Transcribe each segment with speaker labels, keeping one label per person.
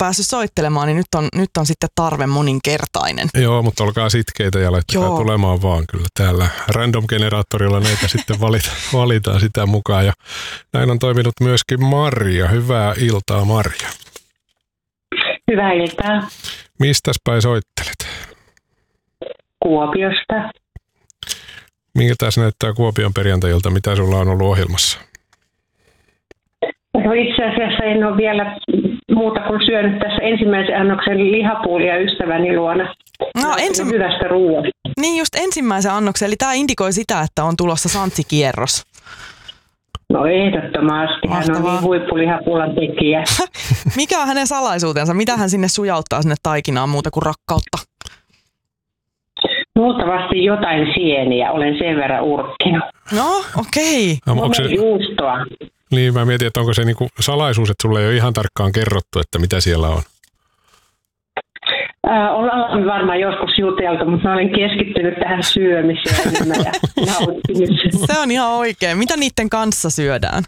Speaker 1: päässyt soittelemaan, niin nyt on sitten tarve moninkertainen.
Speaker 2: Joo, mutta olkaa sitkeitä ja laittakaa tulemaan vaan kyllä. Täällä random-generaattorilla näitä sitten valitaan sitä mukaan. Ja näin on toiminut myöskin Marja. Hyvää iltaa, Marja.
Speaker 3: Hyvää iltaa.
Speaker 2: Mistäs päin soittelet?
Speaker 3: Kuopiosta.
Speaker 2: Miltä tässä näyttää Kuopion perjantajilta? Mitä sulla on ollut ohjelmassa?
Speaker 3: No itse asiassa en ole vielä muuta kuin syönyt tässä ensimmäisen annoksen lihapuulia ystäväni luona.
Speaker 1: No,
Speaker 3: hyvästä ruoasta.
Speaker 1: Niin just ensimmäisen annoksen, eli tämä indikoi sitä, että on tulossa santsikierros.
Speaker 3: No ehdottomasti,
Speaker 1: Mahtavaa.
Speaker 3: Hän on niin huippulihapuulan tekijä.
Speaker 1: Mikä on hänen salaisuutensa? Mitä hän sinne sujauttaa sinne taikinaan muuta kuin rakkautta?
Speaker 3: Luultavasti jotain sieniä, olen sen verran urkkinut.
Speaker 1: No, okei.
Speaker 2: Onko se
Speaker 3: juustoa.
Speaker 2: Niin, mä mietin, että onko se niinku salaisuus, että sulle ei ole ihan tarkkaan kerrottu, että mitä siellä on.
Speaker 3: Ollaan varmaan joskus juteltu, mutta mä olen keskittynyt tähän syömiseen ja nauttimiseen.
Speaker 1: Se on ihan oikein. Mitä niiden kanssa syödään?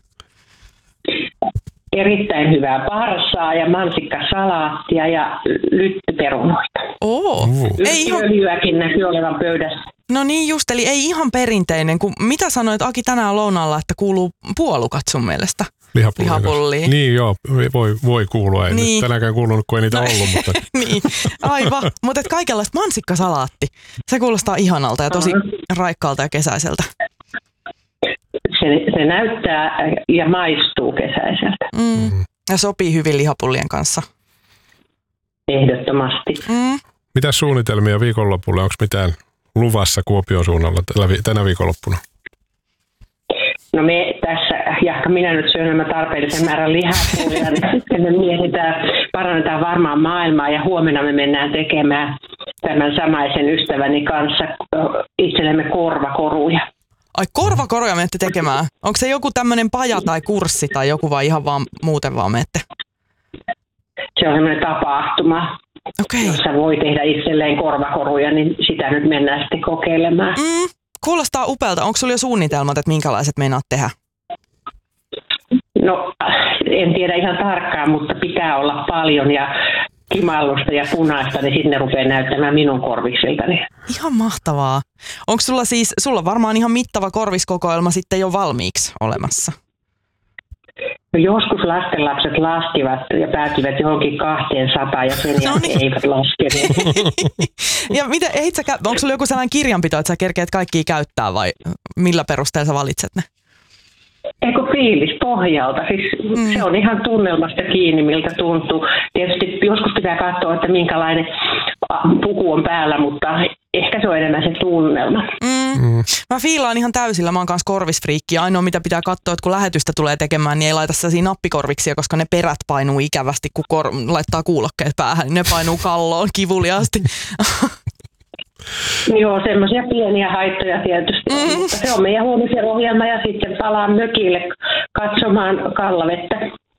Speaker 3: Erittäin hyvää parsaa ja mansikkasalaattia ja lyttyperunoita. Öljyäkin näkyy olevan pöydässä.
Speaker 1: No niin just, eli ei ihan perinteinen. Mitä sanoit Aki tänään lounaalla, että kuuluu puolukat sun mielestä? Lihapulliin.
Speaker 2: Niin joo, voi kuulua. Ei
Speaker 1: niin.
Speaker 2: Nyt tänäänkään kuulunut, kun ei niitä ollut. Mutta
Speaker 1: niin, aivan. Mutta kaikenlaista mansikkasalaatti. Se kuulostaa ihanalta ja tosi raikkaalta ja kesäiseltä.
Speaker 3: Se näyttää ja maistuu kesäiseltä.
Speaker 1: Ja sopii hyvin lihapullien kanssa.
Speaker 3: Ehdottomasti.
Speaker 2: Mitäs suunnitelmia viikonlopulle? Onko mitään luvassa Kuopion suunnalla tänä viikonloppuna?
Speaker 3: No me tässä, ja minä nyt syön nämä tarpeellisen määrän lihapuolia, niin sitten me parannetaan varmaan maailmaa ja huomenna me mennään tekemään tämän samaisen ystäväni kanssa itsellemme korvakoruja.
Speaker 1: Ai korvakoruja menette tekemään? Onko se joku tämmöinen paja tai kurssi tai joku vai ihan vaan muuten vaan menette?
Speaker 3: Se on semmoinen tapahtuma, jossa voi tehdä itselleen korvakoruja, niin sitä nyt mennään sitten kokeilemaan.
Speaker 1: Kuulostaa upealta. Onko sulla jo suunnitelmat, että minkälaiset meinaat tehdä?
Speaker 3: No, en tiedä ihan tarkkaan, mutta pitää olla paljon ja kimallusta ja punaista, niin sitten ne rupeaa näyttämään minun korviksiltani.
Speaker 1: Ihan mahtavaa. Onko sulla on varmaan ihan mittava korviskokoelma sitten jo valmiiksi olemassa?
Speaker 3: No joskus lastenlapset laskivat ja päätyivät johonkin 200 ja sen jälkeen eivät laskeneet.
Speaker 1: Ja onko sulla joku sellainen kirjanpito, että sä kerkeät kaikkia käyttää vai millä perusteella sä valitset ne?
Speaker 3: Eikö fiilis pohjalta? Siis se on ihan tunnelmasta kiinni, miltä tuntuu. Tietysti joskus pitää katsoa, että minkälainen puku on päällä, mutta ehkä se on enemmän se tunnelma.
Speaker 1: Mä fiilaan ihan täysillä. Mä oon kanssa korvisfriikki. Ainoa mitä pitää katsoa, että kun lähetystä tulee tekemään, niin ei laita sellaisia nappikorviksia, koska ne perät painuu ikävästi, kun laittaa kuulokkeet päähän. Niin ne painuu kalloon kivuliaasti.
Speaker 3: Joo, semmoisia pieniä haittoja tietysti, mutta se on meidän huomisen ohjelma ja sitten palaan mökille katsomaan kallavettä.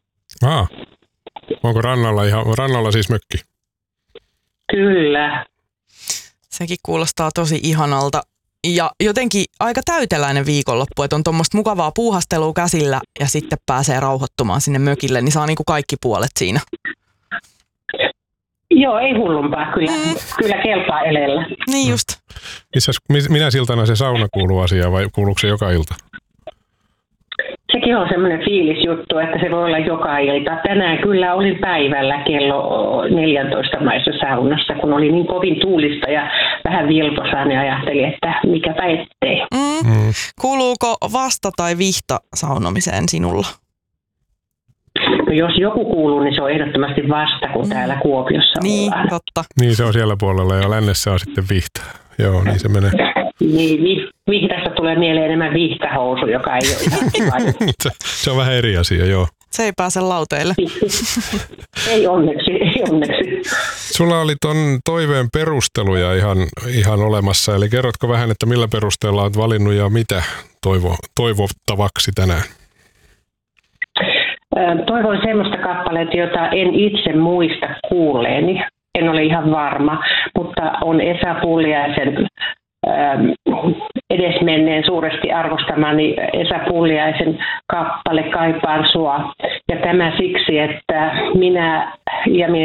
Speaker 2: Onko rannalla siis mökki?
Speaker 3: Kyllä.
Speaker 1: Sekin kuulostaa tosi ihanalta. Ja jotenkin aika täyteläinen viikonloppu, että on tuommoista mukavaa puuhastelua käsillä ja sitten pääsee rauhoittumaan sinne mökille, niin saa niinku kaikki puolet siinä.
Speaker 3: Joo, ei hullumpaa. Kyllä kelpaa elellä.
Speaker 1: Niin just.
Speaker 2: Minä siltana se sauna kuuluu asiaan vai kuuluuko se joka ilta?
Speaker 3: Sekin on semmoinen fiilisjuttu, että se voi olla joka ilta. Tänään kyllä olin päivällä kello 14 maissa saunassa, kun oli niin kovin tuulista ja vähän vilposaa, niin ajattelin, että mikäpä ettei.
Speaker 1: Kuuluuko vasta tai vihta saunomiseen sinulla?
Speaker 3: No jos joku kuuluu, niin se on ehdottomasti vasta, kun täällä Kuopiossa
Speaker 1: niin,
Speaker 3: ollaan.
Speaker 1: Totta.
Speaker 2: Niin, se on siellä puolella ja lännessä on sitten vihta. Joo, niin se menee.
Speaker 3: Niin, vihtasta tulee mieleen enemmän vihtahousu, joka ei ole ihan kiva.
Speaker 2: Se on vähän eri asia, joo.
Speaker 1: Se ei pääse lauteille.
Speaker 3: Ei onneksi.
Speaker 2: Sulla oli ton toiveen perusteluja ihan olemassa, eli kerrotko vähän, että millä perusteella olet valinnut ja mitä toivottavaksi tänään?
Speaker 3: Toivon semmoista kappaletta, jota en itse muista kuulleeni. En ole ihan varma, mutta on Esa Pulliaisen edesmenneen suuresti arvostamani Esa Pulliaisen kappale Kaipaan sua. Ja tämä siksi, että minä ja